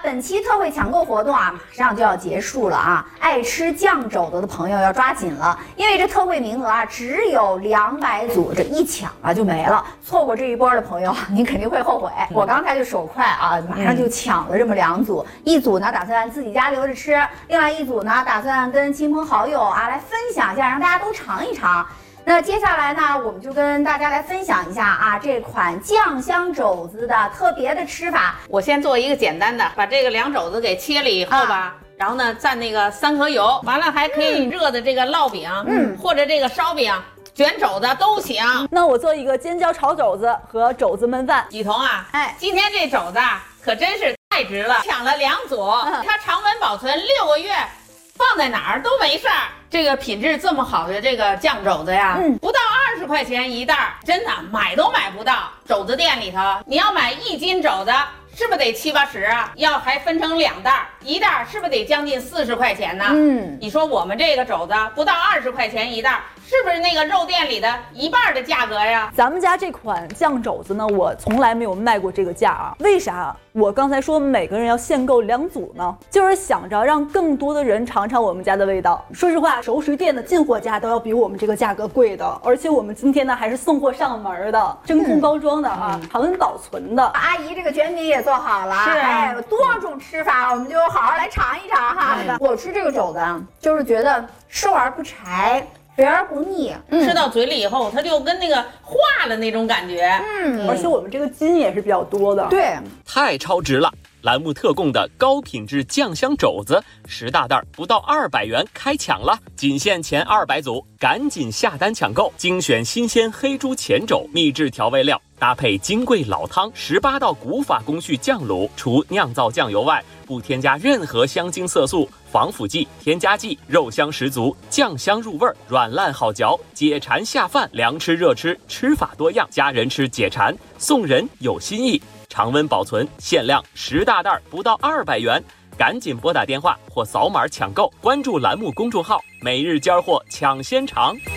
本期特惠抢购活动啊，马上就要结束了啊！爱吃酱肘子的朋友要抓紧了，因为这特惠名额啊只有200组，这一抢啊就没了。错过这一波的朋友，您肯定会后悔。我刚才就手快啊，马上就抢了这么2组，一组呢打算自己家留着吃，另外一组呢打算跟亲朋好友啊来分享一下，让大家都尝一尝。那接下来呢，我们就跟大家来分享一下啊，这款酱香肘子的特别的吃法。 我先做一个简单的，把这个凉肘子给切了以后吧，然后呢蘸那个3合油，完了还可以热的这个烙饼，或者这个烧饼、卷肘子都行。 那我做一个尖椒炒肘子和肘子焖饭。 几彤啊，今天这肘子啊可真是太值了，抢了2组，它常温保存6个月，放在哪儿都没事儿。这个品质这么好的这个酱肘子呀，不到20块钱一袋，真的买都买不到。肘子店里头，你要买1斤肘子，是不是得70、80啊？要还分成2袋，一袋是不是得将近40块钱呢？你说我们这个肘子不到20块钱一袋，是不是那个肉店里的1半的价格呀？ 咱们家这款酱肘子呢，我从来没有卖过这个价啊。为啥？我刚才说每个人要限购2组呢，就是想着让更多的人尝尝我们家的味道。说实话，熟食店的进货价都要比我们这个价格贵的，而且我们今天呢还是送货上门的，真空包装的啊，常温保存的。 阿姨这个卷饼也做好了，有多种吃法，我们就好好来尝一尝哈。我吃这个肘子就是觉得瘦而不柴，肥而不腻， 吃到嘴里以后，它就跟那个化了那种感觉。 而且我们这个筋也是比较多的。 对， 太超值了！栏目特供的高品质酱香肘子10大袋不到200元开抢了，仅限前200组，赶紧下单抢购！精选新鲜黑猪前肘，秘制调味料，搭配金贵老汤，18道古法工序酱卤，除酿造酱油外，不添加任何香精色素、防腐剂、添加剂，肉香十足，酱香入味，软烂好嚼，解馋下饭，凉吃热吃，吃法多样，家人吃解馋，送人有新意。常温保存，限量10大袋不到200元，赶紧拨打电话或扫码抢购，关注栏目公众号，每日尖货抢先尝。